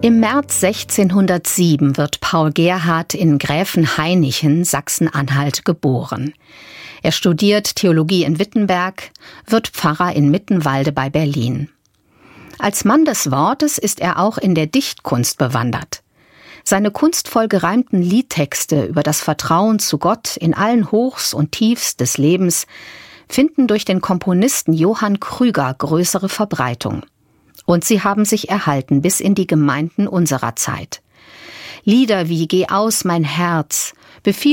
Im März 1607 wird Paul Gerhardt in Gräfenhainichen, Sachsen-Anhalt, geboren. Er studiert Theologie in Wittenberg, wird Pfarrer in Mittenwalde bei Berlin. Als Mann des Wortes ist er auch in der Dichtkunst bewandert. Seine kunstvoll gereimten Liedtexte über das Vertrauen zu Gott in allen Hochs und Tiefs des Lebens finden durch den Komponisten Johann Krüger größere Verbreitung. Und sie haben sich erhalten bis in die Gemeinden unserer Zeit. Lieder wie »Geh aus, mein Herz«, »Befiehl